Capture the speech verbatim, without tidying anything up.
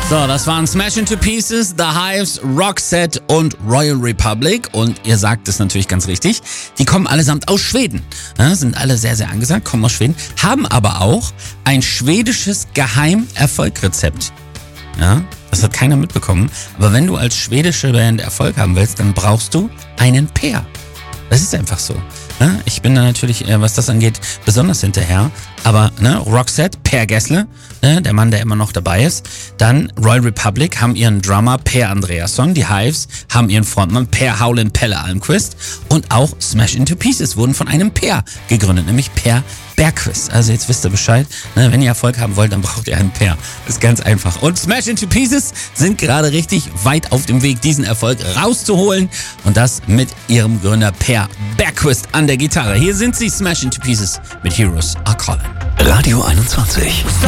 So, das waren Smash Into Pieces, The Hives, Roxette und Royal Republic. Und ihr sagt es natürlich ganz richtig, die kommen allesamt aus Schweden. Ja, sind alle sehr, sehr angesagt, kommen aus Schweden, haben aber auch ein schwedisches Geheimerfolgrezept. Ja, das hat keiner mitbekommen. Aber wenn du als schwedische Band Erfolg haben willst, dann brauchst du einen Peer. Das ist einfach so. Ja, ich bin da natürlich, was das angeht, besonders hinterher. Aber ne, Roxette, Per Gessle, ne, der Mann, der immer noch dabei ist. Dann Royal Republic haben ihren Drummer Per Andreasson. Die Hives haben ihren Frontmann Per Howlin' Pelle Almqvist. Und auch Smash Into Pieces wurden von einem Per gegründet, nämlich Per Bergqvist. Also jetzt wisst ihr Bescheid. Ne, wenn ihr Erfolg haben wollt, dann braucht ihr einen Per. Ist ganz einfach. Und Smash Into Pieces sind gerade richtig weit auf dem Weg, diesen Erfolg rauszuholen. Und das mit ihrem Gründer Per Bergqvist an der Gitarre. Hier sind sie, Smash Into Pieces mit Heroes Are Calling. Radio einundzwanzig.